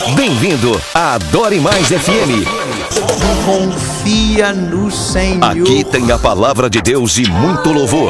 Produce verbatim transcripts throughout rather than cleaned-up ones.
Bem-vindo a Adore Mais F M. Confia no Senhor. Aqui tem a palavra de Deus e muito louvor.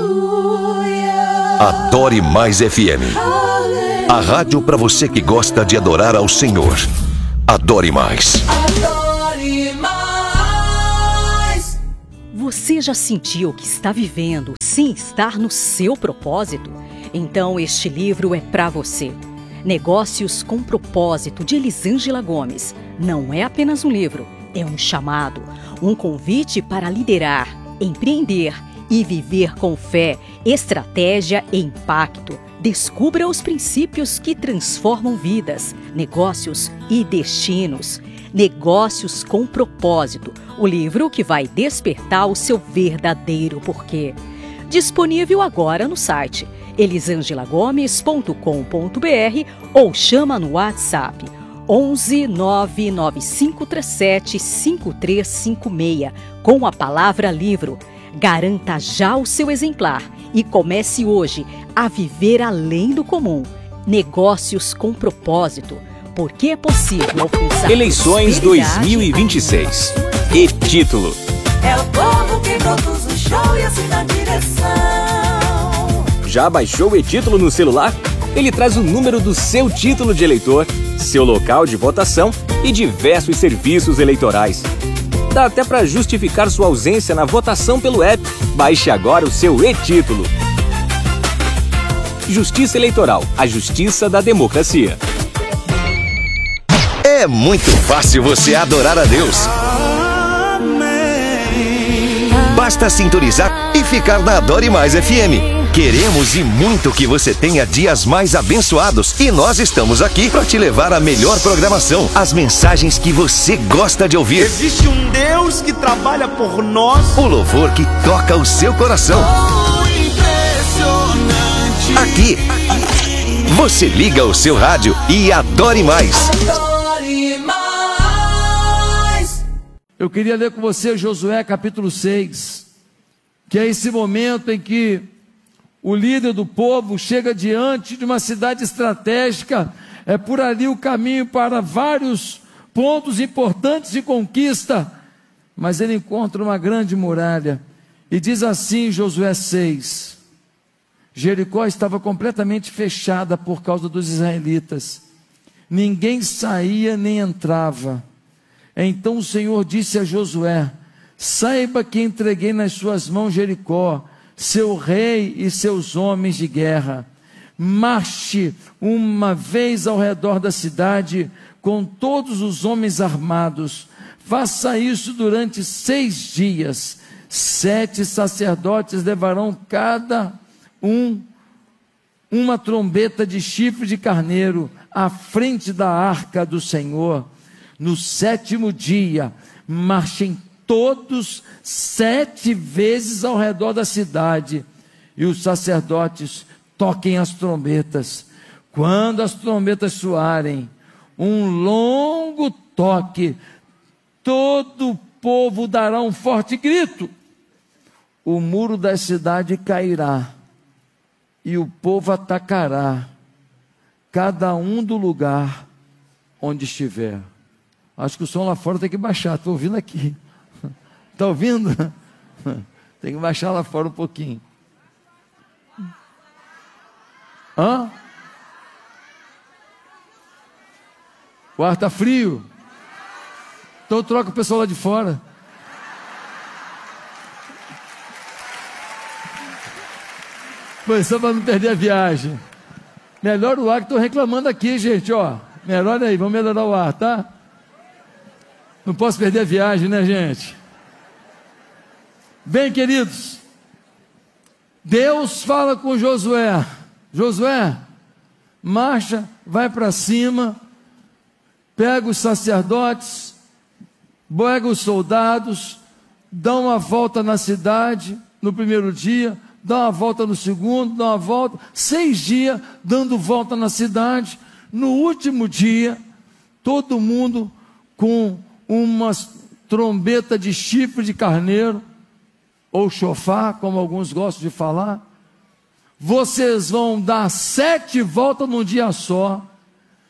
Adore Mais F M. A rádio para você que gosta de adorar ao Senhor. Adore Mais. Adore mais. Você já sentiu que está vivendo sem estar no seu propósito? Então este livro é para você. Negócios com Propósito, de Elisângela Gomes. Não é apenas um livro, é um chamado, um convite para liderar, empreender e viver com fé, estratégia e impacto. Descubra os princípios que transformam vidas, negócios e destinos. Negócios com Propósito, o livro que vai despertar o seu verdadeiro porquê. Disponível agora no site elisangela gomes ponto com ponto b r ou chama no WhatsApp onze nove nove cinco três sete cinco três cinco seis com a palavra livro. Garanta já o seu exemplar e comece hoje a viver além do comum. Negócios com Propósito, porque é possível alcançar Eleições dois mil e vinte e seis. E título: É o povo que produz o show e assim na direção. Já baixou o e-título no celular? Ele traz o número do seu título de eleitor, seu local de votação e diversos serviços eleitorais. Dá até para justificar sua ausência na votação pelo app. Baixe agora o seu e-título. Justiça Eleitoral, a justiça da democracia. É muito fácil você adorar a Deus. Basta sintonizar e ficar na Adore Mais F M. Queremos e muito que você tenha dias mais abençoados e nós estamos aqui para te levar a melhor programação, as mensagens que você gosta de ouvir. Existe um Deus que trabalha por nós. O louvor que toca o seu coração. Oh, impressionante. Aqui, você liga o seu rádio e adore mais. Adore mais. Eu queria ler com você Josué capítulo seis, que é esse momento em que o líder do povo chega diante de uma cidade estratégica. É por ali o caminho para vários pontos importantes de conquista, mas ele encontra uma grande muralha, e diz assim Josué seis: Jericó estava completamente fechada por causa dos israelitas, ninguém saía nem entrava. Então o Senhor disse a Josué: saiba que entreguei nas suas mãos Jericó, seu rei e seus homens de guerra. Marche uma vez ao redor da cidade com todos os homens armados. Faça isso durante seis dias. Sete sacerdotes levarão cada um uma trombeta de chifre de carneiro à frente da arca do Senhor. No sétimo dia, marchem todos sete vezes ao redor da cidade, e os sacerdotes toquem as trombetas. Quando as trombetas soarem um longo toque, todo o povo dará um forte grito. O muro da cidade cairá e o povo atacará, cada um do lugar onde estiver. Acho que o som lá fora tem que baixar, estou ouvindo aqui. Está ouvindo? Tem que baixar lá fora um pouquinho. Hã? O ar está frio. Então troca o pessoal lá de fora. Foi só para não perder a viagem. Melhora o ar que estou reclamando aqui, gente, ó. Melhora aí, vamos melhorar o ar, tá? Não posso perder a viagem, né, gente? Bem, queridos, Deus fala com Josué: Josué, marcha, vai para cima, pega os sacerdotes, pega os soldados, dá uma volta na cidade no primeiro dia, dá uma volta no segundo, dá uma volta, seis dias dando volta na cidade. No último dia, todo mundo com uma trombeta de chifre de carneiro, ou chofar, como alguns gostam de falar. Vocês vão dar sete voltas num dia só,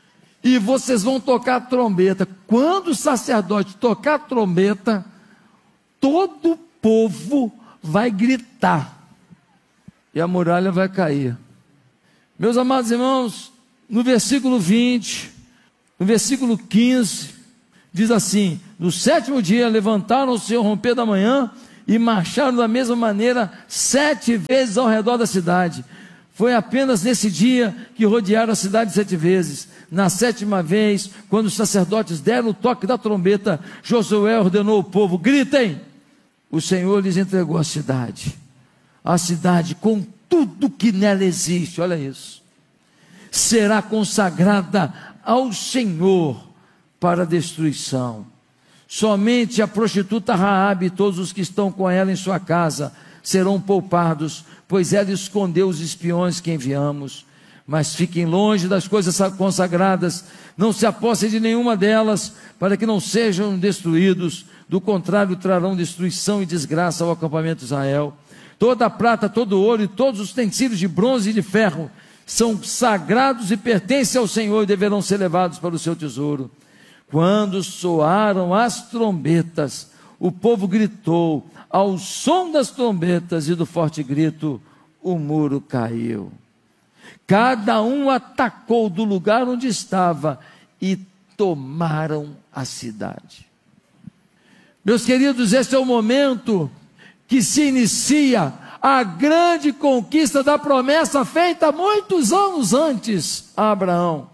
e vocês vão tocar a trombeta. Quando o sacerdote tocar a trombeta, todo o povo vai gritar, e a muralha vai cair. Meus amados irmãos, no versículo vinte, no versículo quinze, diz assim: no sétimo dia levantaram-se ao romper da manhã e marcharam da mesma maneira sete vezes ao redor da cidade. Foi apenas nesse dia que rodearam a cidade sete vezes. Na sétima vez, quando os sacerdotes deram o toque da trombeta, Josué ordenou ao povo: gritem! O Senhor lhes entregou a cidade, a cidade com tudo que nela existe, olha isso, será consagrada ao Senhor para destruição. Somente a prostituta Raabe e todos os que estão com ela em sua casa serão poupados, pois ela escondeu os espiões que enviamos. Mas fiquem longe das coisas consagradas, não se apossem de nenhuma delas, para que não sejam destruídos. Do contrário, trarão destruição e desgraça ao acampamento de Israel. Toda a prata, todo o ouro e todos os utensílios de bronze e de ferro são sagrados e pertencem ao Senhor e deverão ser levados para o seu tesouro. Quando soaram as trombetas, o povo gritou. Ao som das trombetas e do forte grito, o muro caiu. Cada um atacou do lugar onde estava e tomaram a cidade. Meus queridos, esse é o momento que se inicia a grande conquista da promessa feita muitos anos antes a Abraão.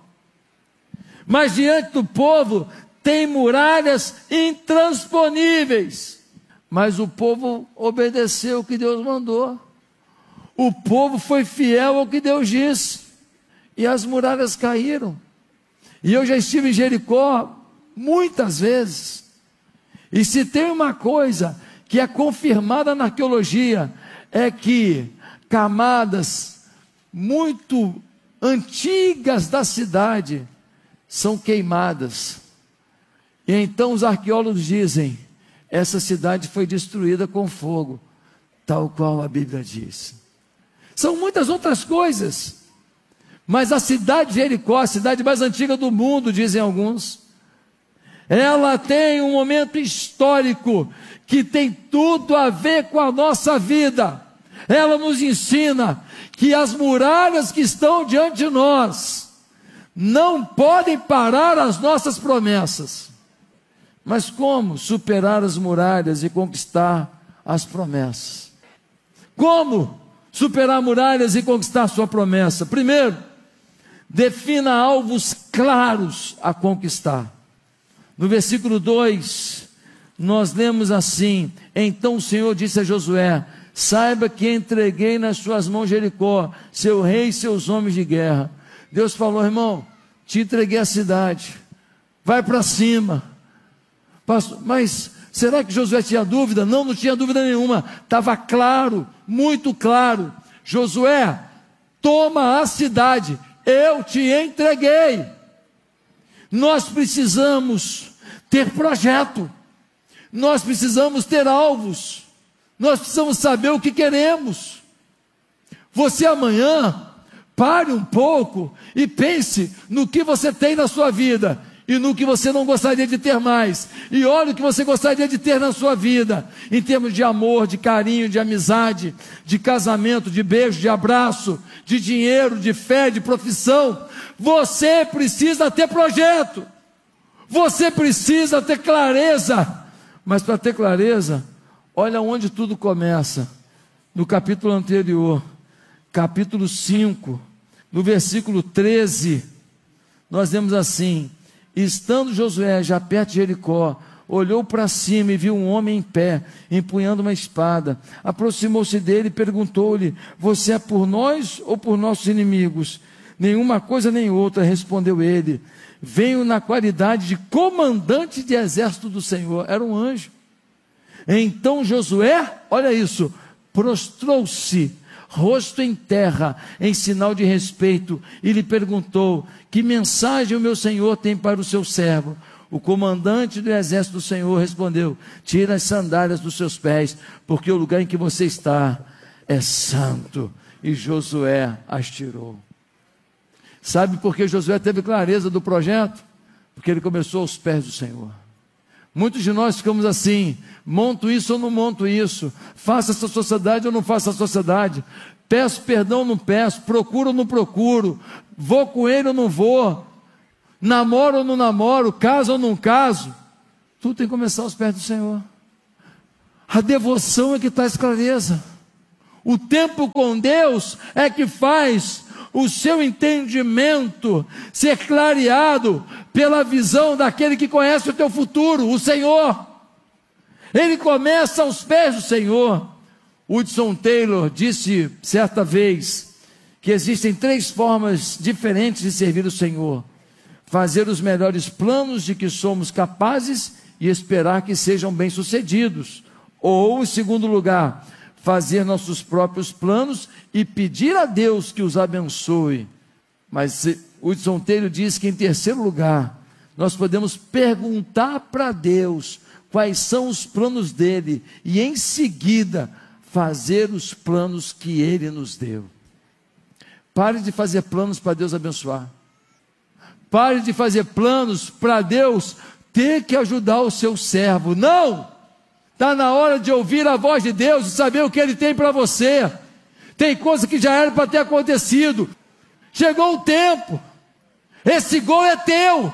Mas diante do povo tem muralhas intransponíveis. Mas o povo obedeceu o que Deus mandou. O povo foi fiel ao que Deus disse. E as muralhas caíram. E eu já estive em Jericó muitas vezes. E se tem uma coisa que é confirmada na arqueologia, é que camadas muito antigas da cidade são queimadas. E então os arqueólogos dizem: essa cidade foi destruída com fogo, tal qual a Bíblia diz. São muitas outras coisas, mas a cidade de Jericó, a cidade mais antiga do mundo, dizem alguns, ela tem um momento histórico que tem tudo a ver com a nossa vida. Ela nos ensina que as muralhas que estão diante de nós não podem parar as nossas promessas. Mas como superar as muralhas e conquistar as promessas? Como superar muralhas e conquistar a sua promessa? Primeiro, defina alvos claros a conquistar. No versículo dois, nós lemos assim: então o Senhor disse a Josué: saiba que entreguei nas suas mãos Jericó, seu rei e seus homens de guerra. Deus falou: irmão, te entreguei a cidade, vai para cima. Pastor, mas será que Josué tinha dúvida? Não, não tinha dúvida nenhuma, estava claro, muito claro. Josué, toma a cidade, eu te entreguei. Nós precisamos ter projeto, nós precisamos ter alvos, nós precisamos saber o que queremos. Você amanhã, pare um pouco e pense no que você tem na sua vida e no que você não gostaria de ter mais, e olha o que você gostaria de ter na sua vida, em termos de amor, de carinho, de amizade, de casamento, de beijo, de abraço, de dinheiro, de fé, de profissão. Você precisa ter projeto, você precisa ter clareza, mas para ter clareza, olha onde tudo começa, no capítulo anterior, capítulo cinco, no versículo treze, nós lemos assim: estando Josué já perto de Jericó, olhou para cima e viu um homem em pé, empunhando uma espada. Aproximou-se dele e perguntou-lhe: você é por nós ou por nossos inimigos? Nenhuma coisa nem outra, respondeu ele. Venho na qualidade de comandante de exército do Senhor. Era um anjo. Então Josué, olha isso, prostrou-se, rosto em terra, em sinal de respeito, e lhe perguntou: que mensagem o meu Senhor tem para o seu servo? O comandante do exército do Senhor respondeu: tira as sandálias dos seus pés, porque o lugar em que você está é santo. E Josué as tirou. Sabe por que Josué teve clareza do projeto? Porque ele começou aos pés do Senhor. Muitos de nós ficamos assim: monto isso ou não monto isso, faço essa sociedade ou não faço a sociedade, peço perdão ou não peço, procuro ou não procuro, vou com ele ou não vou, namoro ou não namoro, caso ou não caso. Tudo tem que começar aos pés do Senhor. A devoção é que traz clareza. O tempo com Deus é que faz o seu entendimento ser clareado pela visão daquele que conhece o teu futuro, o Senhor. Ele começa aos pés do Senhor. Hudson Taylor disse certa vez que existem três formas diferentes de servir o Senhor: fazer os melhores planos de que somos capazes e esperar que sejam bem-sucedidos, ou, em segundo lugar, fazer nossos próprios planos e pedir a Deus que os abençoe. Mas Hudson Taylor diz que, em terceiro lugar, nós podemos perguntar para Deus quais são os planos dele e, em seguida, fazer os planos que ele nos deu. Pare de fazer planos para Deus abençoar. Pare de fazer planos para Deus ter que ajudar o seu servo. Não! Está na hora de ouvir a voz de Deus e saber o que Ele tem para você. Tem coisa que já era para ter acontecido. Chegou o tempo. Esse gol é teu.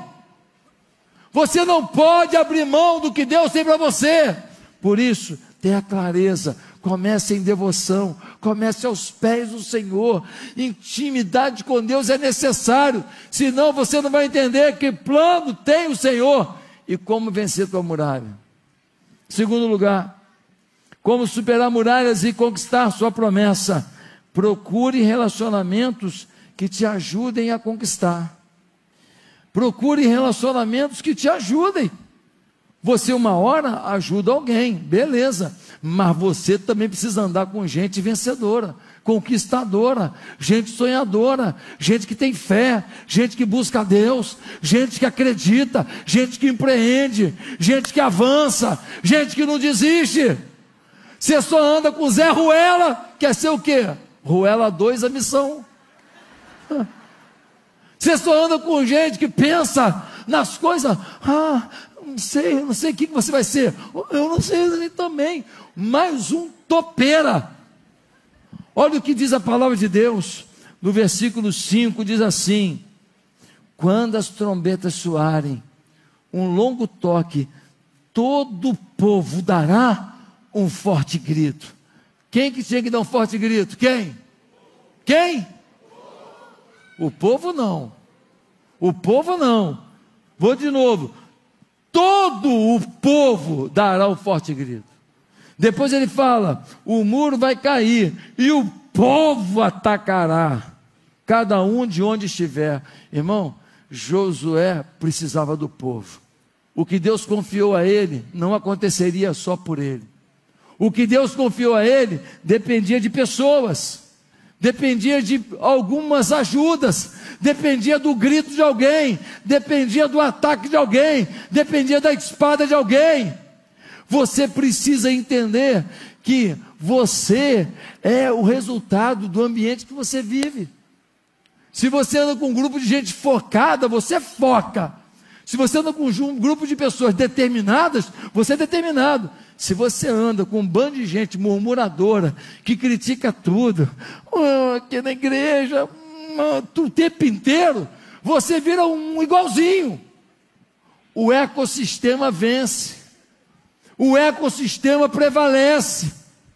Você não pode abrir mão do que Deus tem para você. Por isso, tenha clareza. Comece em devoção. Comece aos pés do Senhor. Intimidade com Deus é necessário. Senão você não vai entender que plano tem o Senhor e como vencer tua muralha. Segundo lugar, como superar muralhas e conquistar sua promessa. Procure relacionamentos que te ajudem a conquistar. Procure relacionamentos que te ajudem. Você uma hora ajuda alguém, beleza, mas você também precisa andar com gente vencedora, conquistadora, gente sonhadora, gente que tem fé, gente que busca a Deus, gente que acredita, gente que empreende, gente que avança, gente que não desiste. Você só anda com Zé Ruela, quer ser o quê? Ruela dois a missão. Você só anda com gente que pensa nas coisas. Ah, não sei, eu não sei o que você vai ser. Eu não sei ele também. Mais um topeira. Olha o que diz a palavra de Deus. No versículo cinco diz assim: quando as trombetas soarem um longo toque, todo o povo dará um forte grito. Quem que tinha que dar um forte grito? Quem? Quem? O povo não. O povo não. Vou de novo. Todo o povo dará um forte grito. Depois ele fala: o muro vai cair e o povo atacará, cada um de onde estiver. Irmão, Josué precisava do povo. O que Deus confiou a ele não aconteceria só por ele. O que Deus confiou a ele dependia de pessoas, dependia de algumas ajudas, dependia do grito de alguém, dependia do ataque de alguém, dependia da espada de alguém. Você precisa entender que você é o resultado do ambiente que você vive. Se você anda com um grupo de gente focada, você foca. Se você anda com um grupo de pessoas determinadas, você é determinado. Se você anda com um bando de gente murmuradora, que critica tudo, oh, aqui na igreja, oh, o tempo inteiro, você vira um igualzinho. O ecossistema vence. O ecossistema prevalece.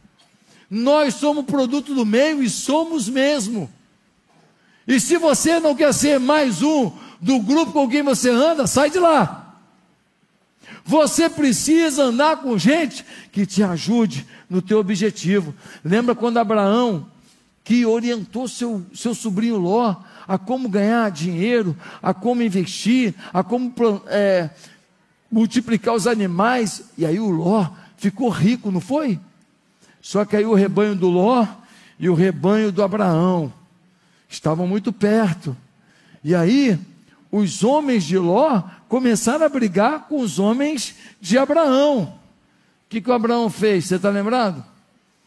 Nós somos produto do meio e somos mesmo. E se você não quer ser mais um do grupo com quem você anda, sai de lá. Você precisa andar com gente que te ajude no teu objetivo. Lembra quando Abraão, que orientou seu, seu sobrinho Ló a como ganhar dinheiro, a como investir, a como é, multiplicar os animais, e aí o Ló ficou rico, não foi? Só que aí o rebanho do Ló e o rebanho do Abraão estavam muito perto, e aí os homens de Ló começaram a brigar com os homens de Abraão. O que, que o Abraão fez? Você está lembrado?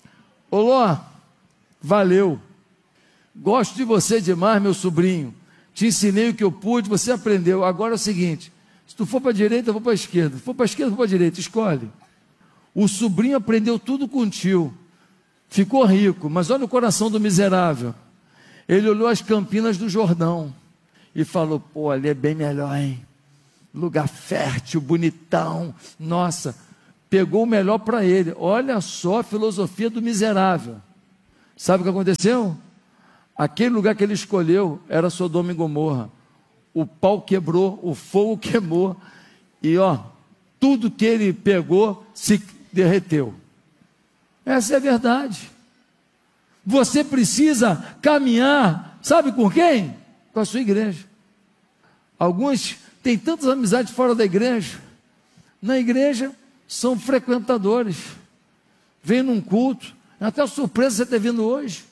Ô Ló, valeu, gosto de você demais, meu sobrinho, te ensinei o que eu pude, você aprendeu. Agora é o seguinte, se tu for para a direita, eu vou para a esquerda. Se for para a esquerda, eu vou para a direita, escolhe. O sobrinho aprendeu tudo com o tio, ficou rico, mas olha o coração do miserável. Ele olhou as campinas do Jordão e falou, pô, ali é bem melhor, hein? Lugar fértil, bonitão, nossa, pegou o melhor para ele. Olha só a filosofia do miserável. Sabe o que aconteceu? Aquele lugar que ele escolheu era Sodoma e Gomorra. O pau quebrou, o fogo queimou, e ó, tudo que ele pegou se derreteu. Essa é a verdade. Você precisa caminhar, sabe com quem? Com a sua igreja. Alguns têm tantas amizades fora da igreja. Na igreja são frequentadores. Vem num culto, até surpresa você ter vindo hoje.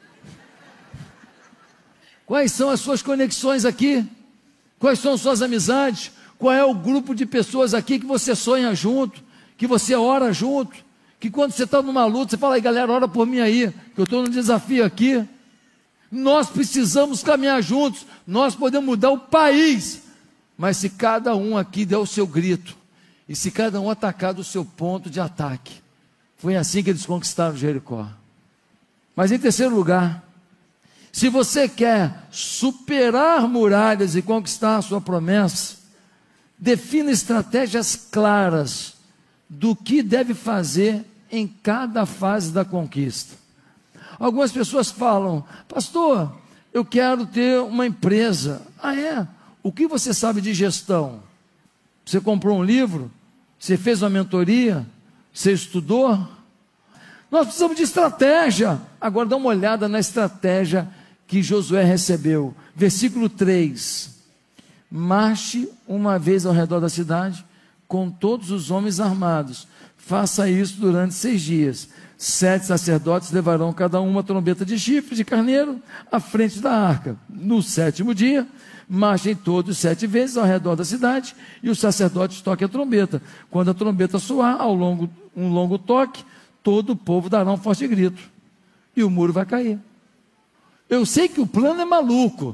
Quais são as suas conexões aqui? Quais são as suas amizades? Qual é o grupo de pessoas aqui que você sonha junto, que você ora junto, que quando você está numa luta, você fala, aí galera, ora por mim aí, que eu estou num desafio aqui. Nós precisamos caminhar juntos, nós podemos mudar o país, mas se cada um aqui der o seu grito, e se cada um atacar do seu ponto de ataque, foi assim que eles conquistaram Jericó. Mas em terceiro lugar, se você quer superar muralhas e conquistar a sua promessa, defina estratégias claras do que deve fazer em cada fase da conquista. Algumas pessoas falam, pastor, eu quero ter uma empresa. Ah é? O que você sabe de gestão? Você comprou um livro? Você fez uma mentoria? Você estudou? Nós precisamos de estratégia. Agora dá uma olhada na estratégia que Josué recebeu. Versículo três. Marche uma vez ao redor da cidade com todos os homens armados. Faça isso durante seis dias. Sete sacerdotes levarão cada um uma trombeta de chifre de carneiro à frente da arca. No sétimo dia, marchem todos sete vezes ao redor da cidade e os sacerdotes toquem a trombeta. Quando a trombeta soar, ao longo, um longo toque, todo o povo dará um forte grito e o muro vai cair. Eu sei que o plano é maluco.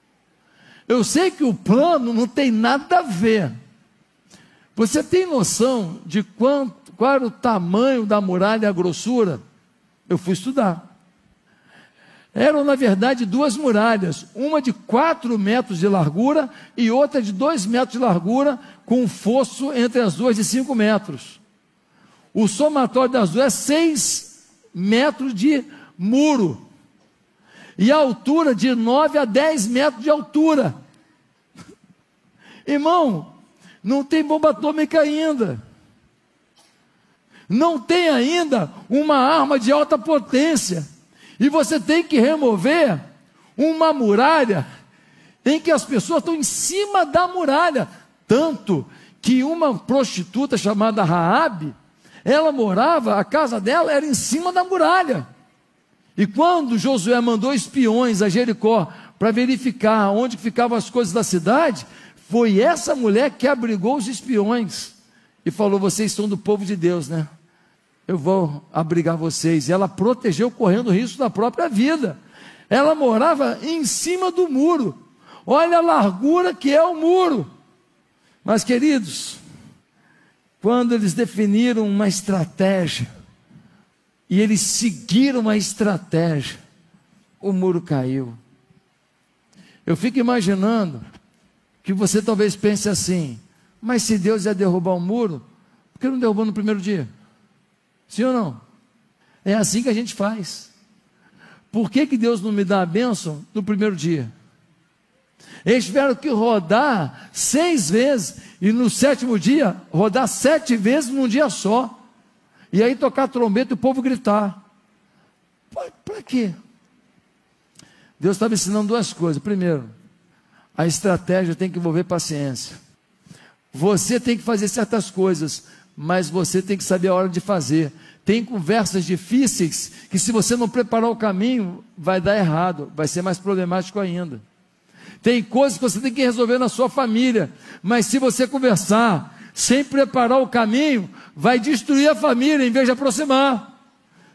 Eu sei que o plano não tem nada a ver. Você tem noção de quanto, qual era o tamanho da muralha e a grossura? Eu fui estudar. Eram, na verdade, duas muralhas. Uma de quatro metros de largura e outra de dois metros de largura, com um fosso entre as duas de cinco metros. O somatório das duas é seis metros de muro. E a altura de nove a dez metros de altura. Irmão, não tem bomba atômica ainda. Não tem ainda uma arma de alta potência. E você tem que remover uma muralha em que as pessoas estão em cima da muralha. Tanto que uma prostituta chamada Raabe, ela morava, a casa dela era em cima da muralha. E quando Josué mandou espiões a Jericó para verificar onde ficavam as coisas da cidade, foi essa mulher que abrigou os espiões e falou, vocês são do povo de Deus, né? Eu vou abrigar vocês. E ela protegeu correndo o risco da própria vida. Ela morava em cima do muro. Olha a largura que é o muro. Mas queridos, quando eles definiram uma estratégia, e eles seguiram uma estratégia, o muro caiu. Eu fico imaginando que você talvez pense assim, mas se Deus ia derrubar o muro, por que não derrubou no primeiro dia? Sim ou não? É assim que a gente faz. Por que que Deus não me dá a bênção no primeiro dia? Eles tiveram que rodar seis vezes, e no sétimo dia, rodar sete vezes num dia só. E aí tocar a trombeta e o povo gritar. Para quê? Deus estava ensinando duas coisas. Primeiro, a estratégia tem que envolver paciência. Você tem que fazer certas coisas, mas você tem que saber a hora de fazer. Tem conversas difíceis que, se você não preparar o caminho, vai dar errado, vai ser mais problemático ainda. Tem coisas que você tem que resolver na sua família, mas se você conversar sem preparar o caminho, vai destruir a família em vez de aproximar.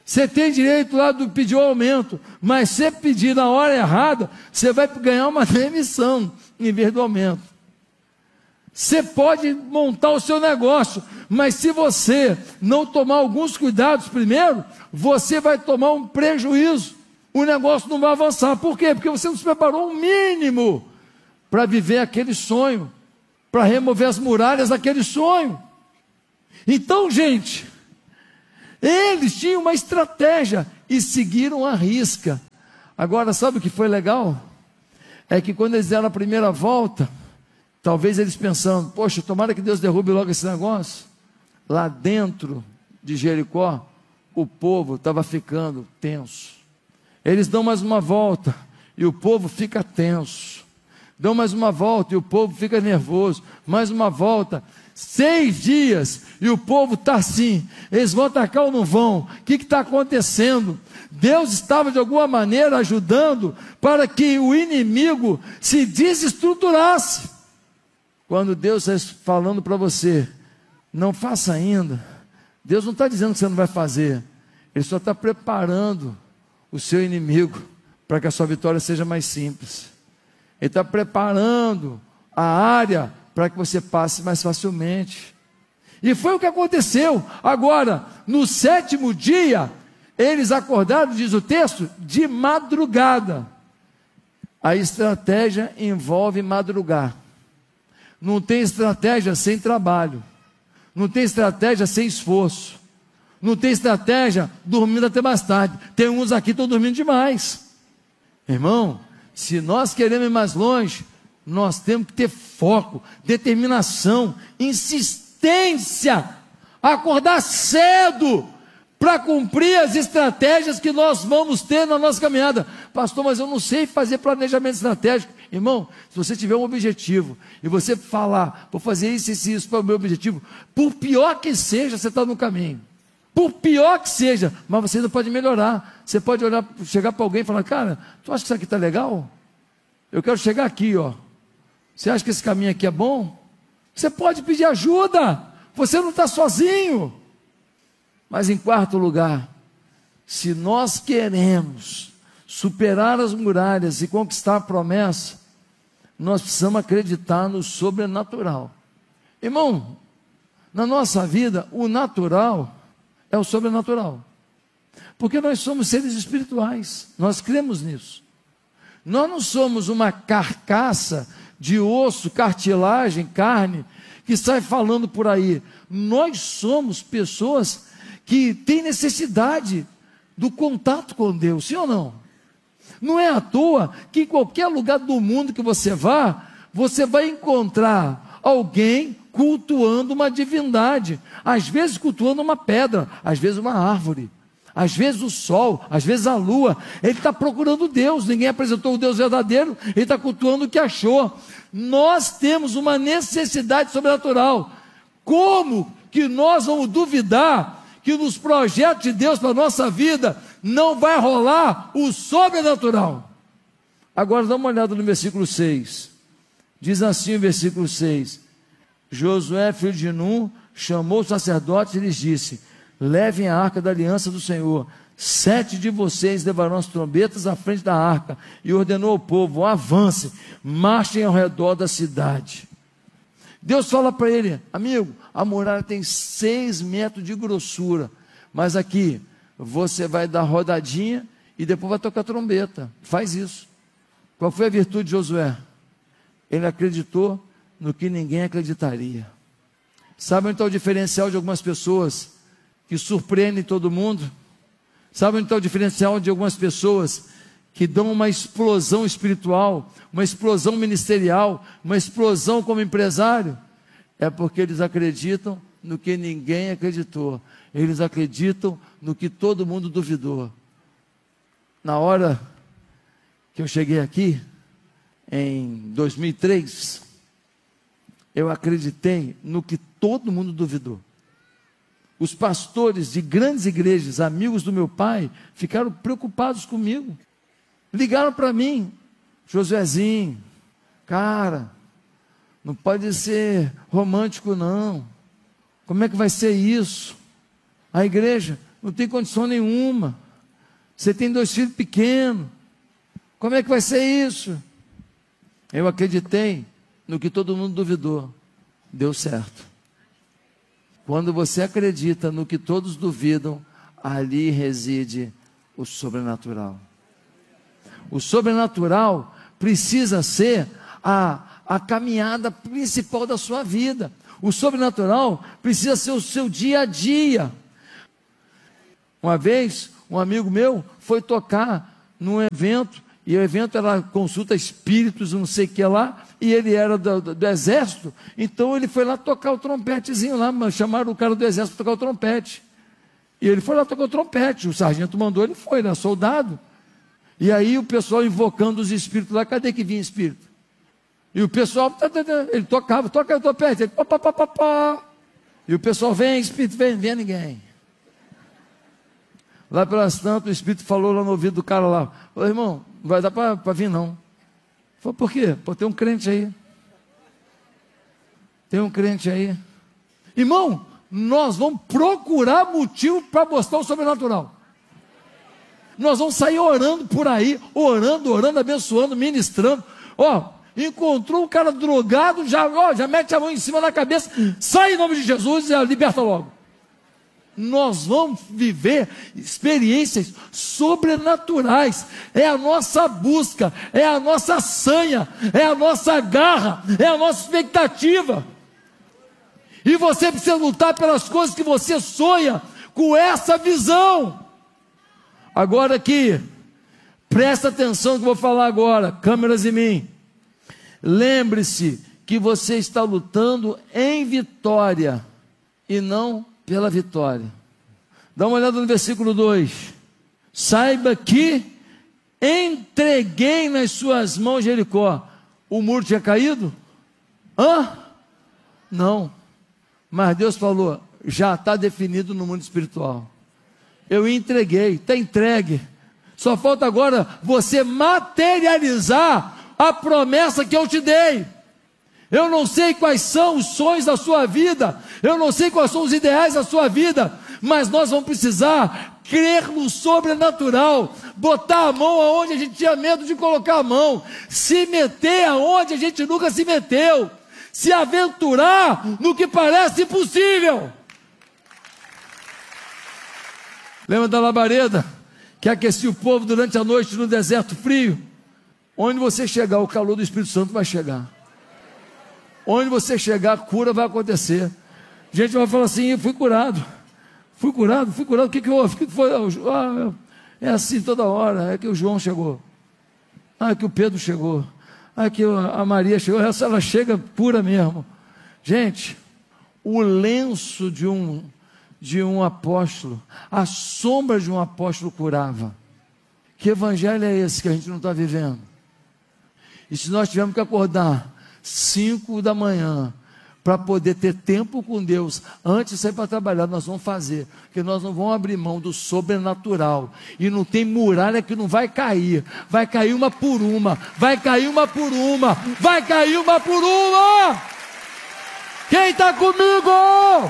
Você tem direito lá de pedir o aumento, mas se pedir na hora errada, você vai ganhar uma demissão em vez do aumento. Você pode montar o seu negócio, mas se você não tomar alguns cuidados primeiro, você vai tomar um prejuízo. O negócio não vai avançar. Por quê? Porque você não se preparou o mínimo para viver aquele sonho, para remover as muralhas daquele sonho. Então, gente, eles tinham uma estratégia e seguiram à risca. Agora, sabe o que foi legal? É que quando eles deram a primeira volta, talvez eles pensando, poxa, tomara que Deus derrube logo esse negócio. Lá dentro de Jericó, o povo estava ficando tenso. Eles dão mais uma volta e o povo fica tenso. Dão mais uma volta e o povo fica nervoso. Mais uma volta, seis dias e o povo está assim. Eles vão atacar ou não vão? O que está acontecendo? Deus estava de alguma maneira ajudando para que o inimigo se desestruturasse. Quando Deus está falando para você, não faça ainda, Deus não está dizendo que você não vai fazer, Ele só está preparando o seu inimigo para que a sua vitória seja mais simples. Ele está preparando a área para que você passe mais facilmente. E foi o que aconteceu. Agora, no sétimo dia, eles acordaram, diz o texto, de madrugada. A estratégia envolve madrugar. Não tem estratégia sem trabalho. Não tem estratégia sem esforço. Não tem estratégia dormindo até mais tarde. Tem uns aqui que estão dormindo demais. Irmão, se nós queremos ir mais longe, nós temos que ter foco, determinação, insistência, acordar cedo para cumprir as estratégias que nós vamos ter na nossa caminhada. Pastor, mas eu não sei fazer planejamento estratégico. Irmão, se você tiver um objetivo e você falar, vou fazer isso e isso, isso para o meu objetivo, por pior que seja, você está no caminho. Por pior que seja, mas você ainda pode melhorar. Você pode olhar, chegar para alguém e falar, cara, tu acha que isso aqui está legal? Eu quero chegar aqui, ó. Você acha que esse caminho aqui é bom? Você pode pedir ajuda. Você não está sozinho. Mas em quarto lugar, se nós queremos superar as muralhas e conquistar a promessa, nós precisamos acreditar no sobrenatural. Irmão, na nossa vida, o natural é o sobrenatural. Porque nós somos seres espirituais, nós cremos nisso. Nós não somos uma carcaça de osso, cartilagem, carne, que sai falando por aí. Nós somos pessoas que têm necessidade do contato com Deus, sim ou não? Não é à toa que em qualquer lugar do mundo que você vá, você vai encontrar alguém cultuando uma divindade, às vezes cultuando uma pedra, às vezes uma árvore, às vezes o sol, às vezes a lua. Ele está procurando Deus, ninguém apresentou o Deus verdadeiro, ele está cultuando o que achou. Nós temos uma necessidade sobrenatural. Como que nós vamos duvidar que nos projetos de Deus para a nossa vida não vai rolar o sobrenatural? Agora dá uma olhada no versículo seis. Diz assim o versículo seis: Josué, filho de Nun, chamou os sacerdotes e lhes disse: levem a arca da aliança do Senhor, sete de vocês levarão as trombetas à frente da arca. E ordenou ao povo: avancem, marchem ao redor da cidade. Deus fala para ele: amigo, a muralha tem seis metros de grossura, mas aqui você vai dar rodadinha e depois vai tocar trombeta. Faz isso. Qual foi a virtude de Josué? Ele acreditou no que ninguém acreditaria. Sabe onde está o diferencial de algumas pessoas que surpreendem todo mundo? Sabe onde está o diferencial de algumas pessoas que dão uma explosão espiritual, uma explosão ministerial, uma explosão como empresário? É porque eles acreditam no que ninguém acreditou. Eles acreditam no que todo mundo duvidou. Na hora que eu cheguei aqui, em dois mil e três, eu acreditei no que todo mundo duvidou. Os pastores de grandes igrejas, amigos do meu pai, ficaram preocupados comigo. Ligaram para mim: Josuézinho, cara, não pode ser romântico não. Como é que vai ser isso? A igreja, não tem condição nenhuma. Você tem dois filhos pequenos. Como é que vai ser isso? Eu acreditei no que todo mundo duvidou. Deu certo. Quando você acredita no que todos duvidam, ali reside o sobrenatural. O sobrenatural precisa ser a, a caminhada principal da sua vida. O sobrenatural precisa ser o seu dia a dia. Uma vez, um amigo meu foi tocar num evento, e o evento era consulta espíritos, não sei o que lá, e ele era do, do, do exército, então ele foi lá tocar o trompetezinho lá, chamaram o cara do exército para tocar o trompete. E ele foi lá tocar o trompete, o sargento mandou, ele foi, né, soldado. E aí o pessoal invocando os espíritos lá, cadê que vinha espírito? E o pessoal, ele tocava, toca o trompete, ele pá, pá, pá, pá, pá. E o pessoal, vem espírito, vem, vem ninguém. Lá pelas tantas, o espírito falou lá no ouvido do cara lá, falou, irmão, não vai dar para vir não. Falei, por quê? Pô, tem um crente aí. Tem um crente aí. Irmão, nós vamos procurar motivo para mostrar o sobrenatural. Nós vamos sair orando por aí, orando, orando, abençoando, ministrando. Ó, encontrou um cara drogado, já, ó, já mete a mão em cima da cabeça, sai em nome de Jesus e liberta logo. Nós vamos viver experiências sobrenaturais. É a nossa busca, é a nossa sanha, é a nossa garra, é a nossa expectativa. E você precisa lutar pelas coisas que você sonha com essa visão. Agora aqui, presta atenção no que eu vou falar agora, câmeras em mim. Lembre-se que você está lutando em vitória e não pela vitória. Dá uma olhada no versículo dois. Saiba que entreguei nas suas mãos Jericó. O muro tinha caído? Hã? Não. Mas Deus falou, já está definido no mundo espiritual. Eu entreguei, está entregue. Só falta agora você materializar a promessa que eu te dei. Eu não sei quais são os sonhos da sua vida, eu não sei quais são os ideais da sua vida, mas nós vamos precisar crer no sobrenatural, botar a mão aonde a gente tinha medo de colocar a mão, se meter aonde a gente nunca se meteu, se aventurar no que parece impossível. Lembra da labareda que aquecia o povo durante a noite no deserto frio? Onde você chegar, o calor do Espírito Santo vai chegar. Onde você chegar, a cura vai acontecer. A gente vai falar assim, eu fui curado. Fui curado, fui curado. O que que houve? O que foi? Ah, é assim toda hora. É que o João chegou. Ah, é que o Pedro chegou. Ah, é que a Maria chegou. Essa ela chega pura mesmo. Gente, o lenço de um, de um apóstolo, a sombra de um apóstolo curava. Que evangelho é esse que a gente não está vivendo? E se nós tivermos que acordar cinco da manhã, para poder ter tempo com Deus, antes de sair para trabalhar, nós vamos fazer, porque nós não vamos abrir mão do sobrenatural, e não tem muralha que não vai cair, vai cair uma por uma, vai cair uma por uma, vai cair uma por uma. Quem está comigo?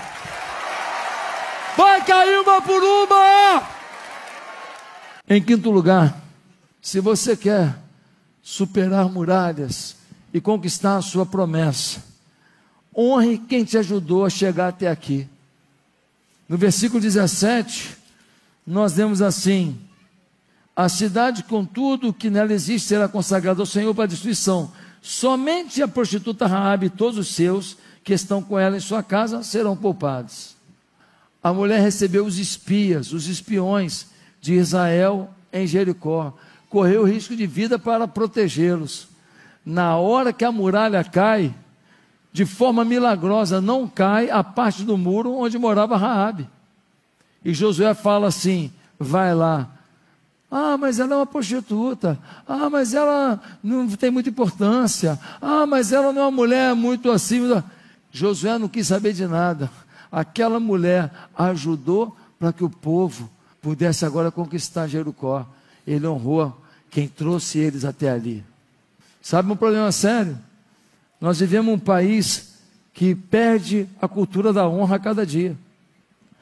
Vai cair uma por uma. Em quinto lugar, se você quer superar muralhas e conquistar a sua promessa, honre quem te ajudou a chegar até aqui. No versículo dezessete, nós lemos assim: a cidade, contudo, que nela existe, será consagrada ao Senhor para a destruição. Somente a prostituta Raabe e todos os seus que estão com ela em sua casa serão poupados. A mulher recebeu os espias, os espiões de Israel em Jericó, correu o risco de vida para protegê-los. Na hora que a muralha cai, de forma milagrosa, não cai a parte do muro onde morava Raabe. E Josué fala assim, vai lá. Ah, mas ela é uma prostituta. Ah, mas ela não tem muita importância. Ah, mas ela não é uma mulher muito assim. Josué não quis saber de nada. Aquela mulher ajudou para que o povo pudesse agora conquistar Jericó. Ele honrou quem trouxe eles até ali. Sabe um problema sério? Nós vivemos um país que perde a cultura da honra a cada dia.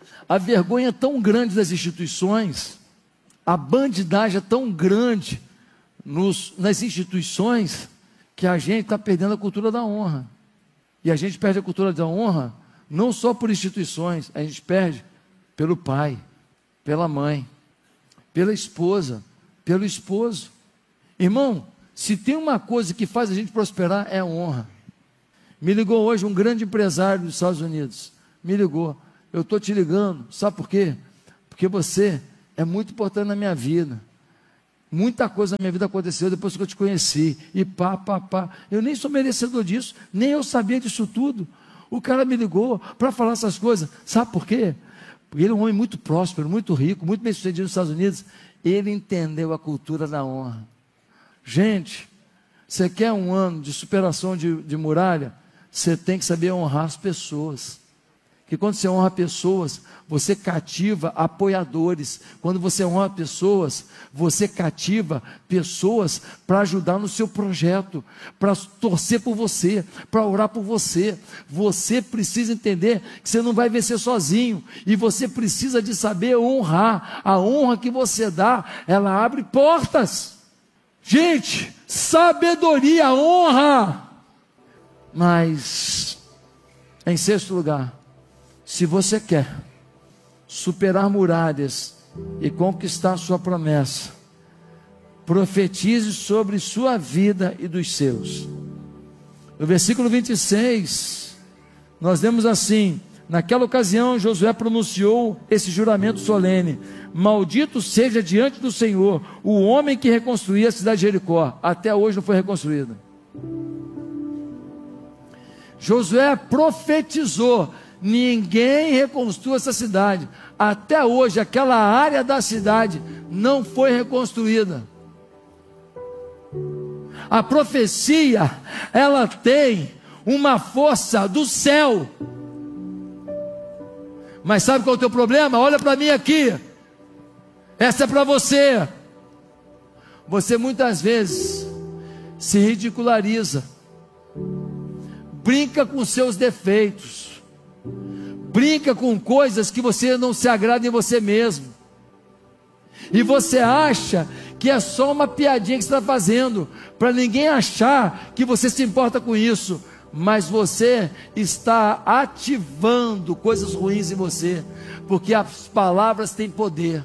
A vergonha é tão grande das instituições, a bandidagem é tão grande nos, nas instituições, que a gente está perdendo a cultura da honra. E a gente perde a cultura da honra não só por instituições, a gente perde pelo pai, pela mãe, pela esposa, pelo esposo. Irmão, se tem uma coisa que faz a gente prosperar, é a honra. Me ligou hoje um grande empresário dos Estados Unidos, me ligou, eu estou te ligando, sabe por quê? Porque você é muito importante na minha vida. Muita coisa na minha vida aconteceu depois que eu te conheci. E pá, pá, pá. Eu nem sou merecedor disso, nem eu sabia disso tudo. O cara me ligou para falar essas coisas. Sabe por quê? Porque ele é um homem muito próspero, muito rico, muito bem sucedido nos Estados Unidos. Ele entendeu a cultura da honra. Gente, você quer um ano de superação de, de muralha? Você tem que saber honrar as pessoas. Que quando você honra pessoas, você cativa apoiadores. Quando você honra pessoas, você cativa pessoas para ajudar no seu projeto, para torcer por você, para orar por você. Você precisa entender que você não vai vencer sozinho, e você precisa de saber honrar. A honra que você dá, ela abre portas. Gente, sabedoria, honra. Mas, em sexto lugar, se você quer superar muralhas e conquistar sua promessa, profetize sobre sua vida e dos seus. No versículo vinte e seis, nós lemos assim: naquela ocasião Josué pronunciou esse juramento solene: maldito seja diante do Senhor o homem que reconstruía a cidade de Jericó. Até hoje não foi reconstruída. Josué profetizou: ninguém reconstrua essa cidade. Até hoje, aquela área da cidade não foi reconstruída. A profecia, ela tem uma força do céu. Mas sabe qual é o teu problema? Olha para mim aqui. Essa é para você. Você muitas vezes se ridiculariza, brinca com seus defeitos, brinca com coisas que você não se agrada em você mesmo, e você acha que é só uma piadinha que você está fazendo, para ninguém achar que você se importa com isso, mas você está ativando coisas ruins em você, porque as palavras têm poder.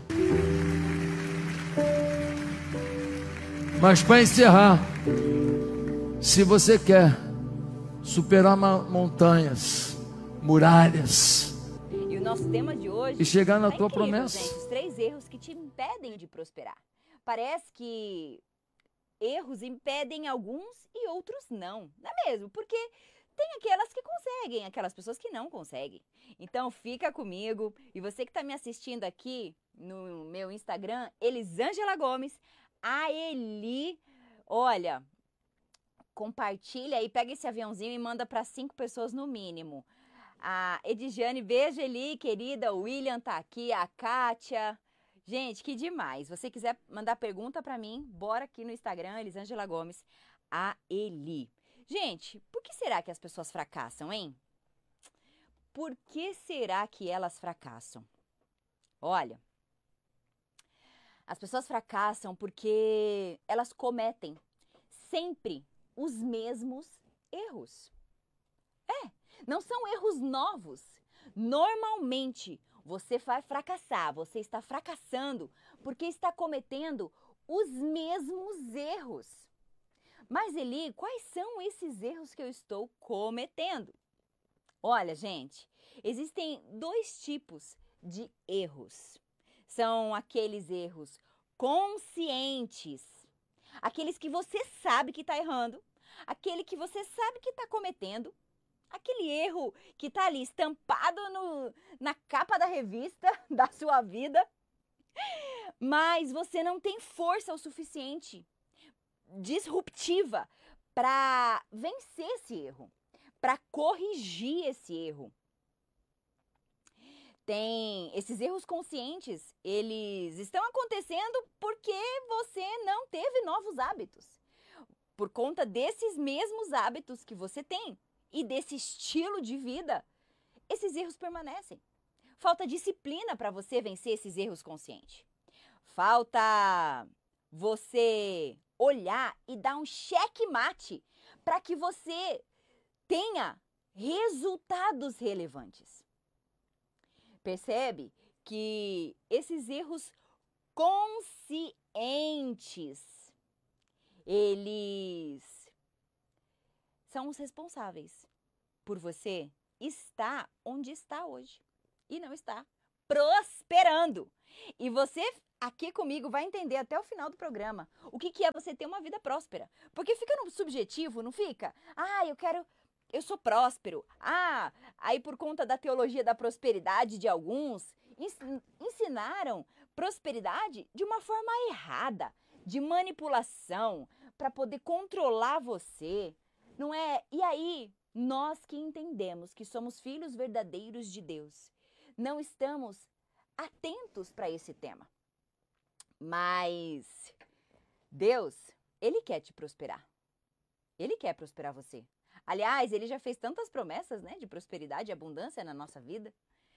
Mas para encerrar, se você quer superar montanhas, muralhas, e o nosso tema de hoje e chegar na tá tua incrível, promessa, gente, os três erros que te impedem de prosperar. Parece que erros impedem alguns e outros não, não é mesmo? Porque tem aquelas que conseguem, aquelas pessoas que não conseguem. Então fica comigo, e você que está me assistindo aqui no meu Instagram, Elisângela Gomes, a Eli, olha, compartilha aí, pega esse aviãozinho e manda para cinco pessoas no mínimo. A Edjane, beijo, Eli, querida, o William tá aqui, a Kátia. Gente, que demais. Se você quiser mandar pergunta para mim, bora aqui no Instagram, Elisângela Gomes, a Eli. Gente, por que será que as pessoas fracassam, hein? Por que será que elas fracassam? Olha, as pessoas fracassam porque elas cometem sempre os mesmos erros. É, não são erros novos. Normalmente, você vai fracassar, você está fracassando porque está cometendo os mesmos erros. Mas, Eli, quais são esses erros que eu estou cometendo? Olha, gente, existem dois tipos de erros. São aqueles erros conscientes, aqueles que você sabe que está errando, aquele que você sabe que está cometendo, aquele erro que está ali estampado no, na capa da revista da sua vida, mas você não tem força o suficiente disruptiva para vencer esse erro, para corrigir esse erro. Tem esses erros conscientes, eles estão acontecendo porque você não teve novos hábitos. Por conta desses mesmos hábitos que você tem e desse estilo de vida, esses erros permanecem. falta disciplina para você vencer esses erros conscientes. Falta você olhar e dar um checkmate para que você tenha resultados relevantes. Percebe que esses erros conscientes, eles são os responsáveis por você estar onde está hoje e não está prosperando. E você aqui comigo vai entender até o final do programa o que, que é você ter uma vida próspera. Porque fica no subjetivo, não fica? Ah, eu quero... Eu sou próspero. Ah, aí por conta da teologia da prosperidade de alguns, ensinaram prosperidade de uma forma errada, de manipulação, para poder controlar você. Não é? E aí, nós que entendemos que somos filhos verdadeiros de Deus, não estamos atentos para esse tema. Mas Deus, Ele quer te prosperar. Ele quer prosperar você. Aliás, Ele já fez tantas promessas, né, de prosperidade e abundância na nossa vida.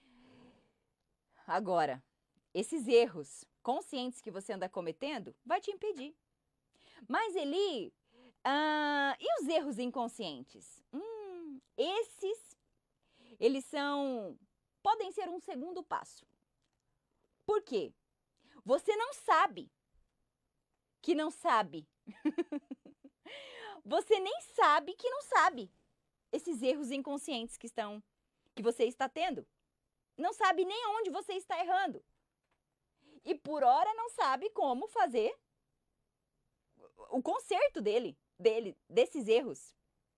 Agora, esses erros conscientes que você anda cometendo vai te impedir. Mas Eli, ah, e os erros inconscientes? Hum, esses, eles são, podem ser um segundo passo. Por quê? Você não sabe que não sabe. Você nem sabe que não sabe esses erros inconscientes que estão, que você está tendo. Não sabe nem onde você está errando. E por hora não sabe como fazer o conserto dele, dele, desses erros.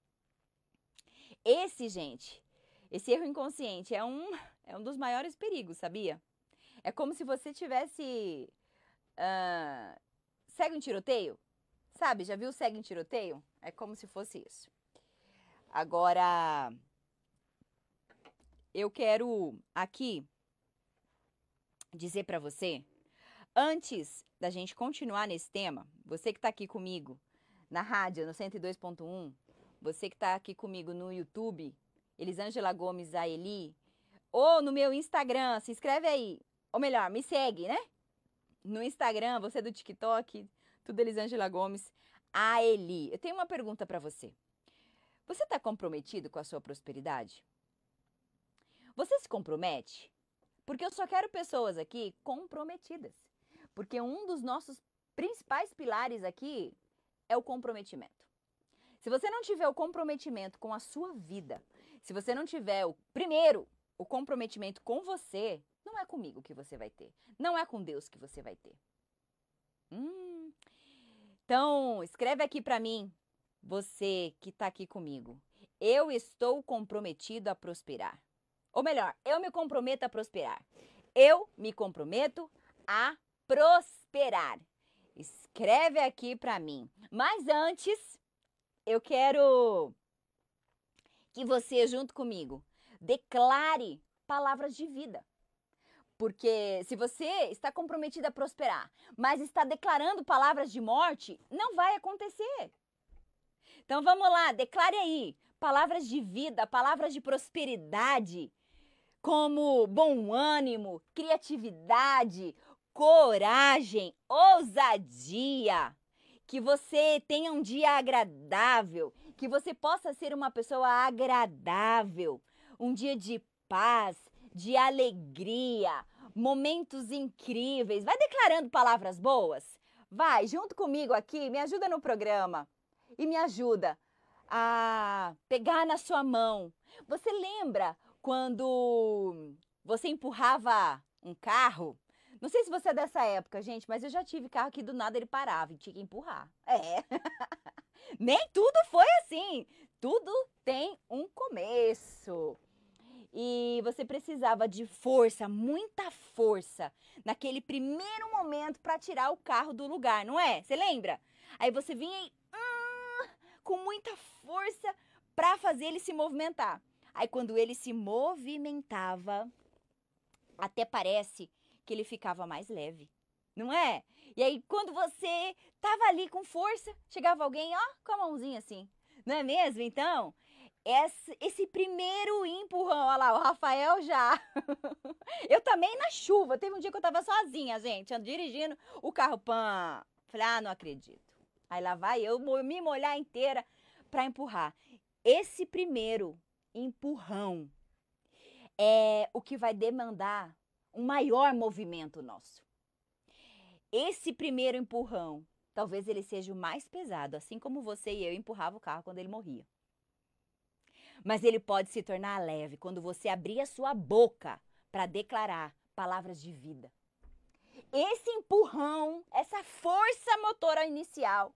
Esse, gente, esse erro inconsciente é um, é um dos maiores perigos, sabia? É como se você tivesse uh, cego em tiroteio. Sabe, já viu cego em tiroteio? É como se fosse isso. Agora, eu quero aqui dizer para você, antes da gente continuar nesse tema, você que está aqui comigo na rádio, no cento e dois ponto um, você que está aqui comigo no YouTube, Elisângela Gomes a Eli, ou no meu Instagram, se inscreve aí, ou melhor, me segue, né? No Instagram, você do TikTok, tudo Elisângela Gomes a Eli. Eu tenho uma pergunta para você. Você está comprometido com a sua prosperidade? Você se compromete? Porque eu só quero pessoas aqui comprometidas. Porque um dos nossos principais pilares aqui é o comprometimento. Se você não tiver o comprometimento com a sua vida, se você não tiver, o primeiro, o comprometimento com você, não é comigo que você vai ter. Não é com Deus que você vai ter. Hum. Então, escreve aqui para mim, você que está aqui comigo. Eu estou comprometido a prosperar. Ou melhor, eu me comprometo a prosperar. Eu me comprometo a prosperar. Escreve aqui para mim. Mas antes, eu quero que você, junto comigo, declare palavras de vida. Porque se você está comprometido a prosperar, mas está declarando palavras de morte, não vai acontecer. Então vamos lá, declare aí palavras de vida, palavras de prosperidade, como bom ânimo, criatividade, coragem, ousadia. Que você tenha um dia agradável, que você possa ser uma pessoa agradável, um dia de paz, de alegria, momentos incríveis. Vai declarando palavras boas? Vai, junto comigo aqui, me ajuda no programa e me ajuda a pegar na sua mão. Você lembra quando você empurrava um carro? Não sei se você é dessa época, gente, mas eu já tive carro que do nada ele parava e tinha que empurrar. É. Nem tudo foi assim. Tudo tem um começo. E você precisava de força, muita força, naquele primeiro momento para tirar o carro do lugar, não é? Você lembra? Aí você vinha e, hum, com muita força para fazer ele se movimentar. Aí quando ele se movimentava, até parece que ele ficava mais leve, não é? E aí quando você tava ali com força, chegava alguém, ó, com a mãozinha assim, não é mesmo? Então, esse, esse primeiro empurrão, olha lá, o Rafael já. Eu também na chuva, teve um dia que eu tava sozinha, gente, dirigindo o carro, pã. Falei, ah, não acredito. Aí lá vai eu me molhar inteira pra empurrar. Esse primeiro empurrão é o que vai demandar um maior movimento nosso. Esse primeiro empurrão, talvez ele seja o mais pesado, assim como você e eu empurrava o carro quando ele morria. Mas ele pode se tornar leve quando você abrir a sua boca para declarar palavras de vida. Esse empurrão, essa força motora inicial,